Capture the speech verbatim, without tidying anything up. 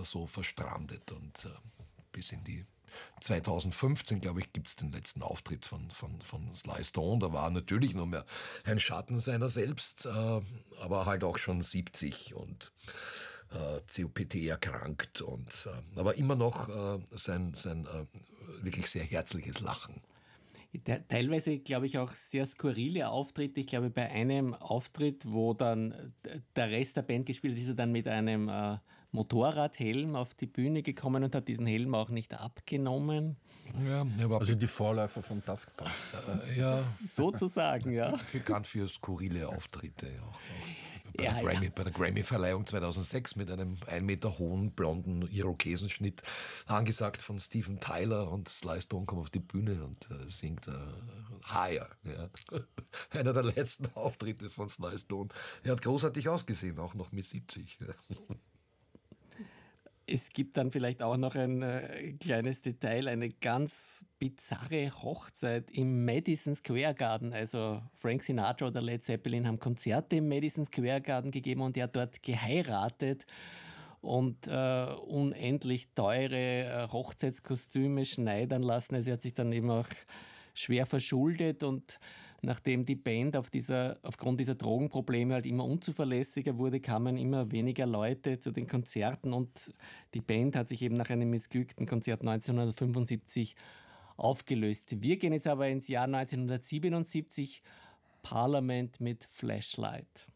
äh, so verstrandet. Und äh, bis in die zweitausendfünfzehn, glaube ich, gibt es den letzten Auftritt von, von, von Sly Stone. Da war er natürlich nur mehr ein Schatten seiner selbst, äh, aber halt auch schon siebzig und äh, C O P D erkrankt. Und, äh, aber immer noch äh, sein, sein äh, wirklich sehr herzliches Lachen. Teilweise, glaube ich, auch sehr skurrile Auftritte. Ich glaube, bei einem Auftritt, wo dann der Rest der Band gespielt hat, ist er dann mit einem äh, Motorradhelm auf die Bühne gekommen und hat diesen Helm auch nicht abgenommen. Ja, er war also die Vorläufer von Daft Punk. Äh, ja, sozusagen, ja. Bekannt für skurrile Auftritte. Auch, auch bei, ja, der Grammy, ja. bei der Grammy-Verleihung zweitausendsechs mit einem ein Meter hohen, blonden Irokesenschnitt, angesagt von Steven Tyler, und Sly Stone kommt auf die Bühne und äh, singt äh, Higher. Ja. Einer der letzten Auftritte von Sly Stone. Er hat großartig ausgesehen, auch noch mit siebzig. Ja. Es gibt dann vielleicht auch noch ein äh, kleines Detail, eine ganz bizarre Hochzeit im Madison Square Garden. Also Frank Sinatra oder Led Zeppelin haben Konzerte im Madison Square Garden gegeben und er hat dort geheiratet und äh, unendlich teure äh, Hochzeitskostüme schneidern lassen. Also er hat sich dann eben auch schwer verschuldet, und nachdem die Band auf dieser, aufgrund dieser Drogenprobleme halt immer unzuverlässiger wurde, kamen immer weniger Leute zu den Konzerten, und die Band hat sich eben nach einem missglückten Konzert neunzehnhundertfünfundsiebzig aufgelöst. Wir gehen jetzt aber ins Jahr neunzehnhundertsiebenundsiebzig, Parliament mit Flashlight.